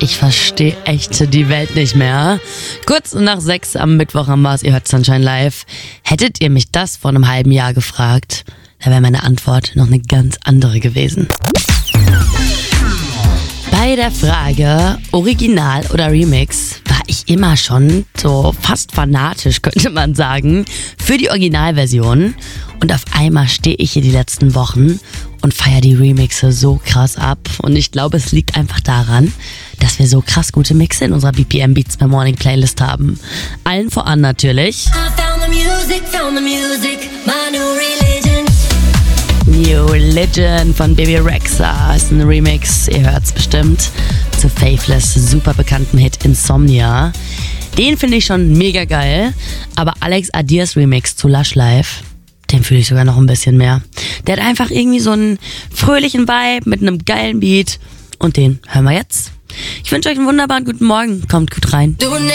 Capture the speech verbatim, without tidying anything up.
Ich verstehe echt die Welt nicht mehr. Kurz nach sechs am Mittwoch haben wir es, ihr hört Sunshine Live. Hättet ihr mich das vor einem halben Jahr gefragt, da wäre meine Antwort noch eine ganz andere gewesen. Bei der Frage Original oder Remix war ich immer schon so fast fanatisch, könnte man sagen, für die Originalversion. Und auf einmal stehe ich hier die letzten Wochen und feiere die Remixe so krass ab. Und ich glaube, es liegt einfach daran, dass wir so krass gute Mixe in unserer B P M Beats per Morning Playlist haben. Allen voran natürlich New Religion von Baby Rexha ist ein Remix, ihr hört's bestimmt, zu Faithless super bekannten Hit Insomnia. Den finde ich schon mega geil, aber Alex Adirs Remix zu Lush Life, den fühle ich sogar noch ein bisschen mehr. Der hat einfach irgendwie so einen fröhlichen Vibe mit einem geilen Beat und den hören wir jetzt. Ich wünsche euch einen wunderbaren guten Morgen, kommt gut rein.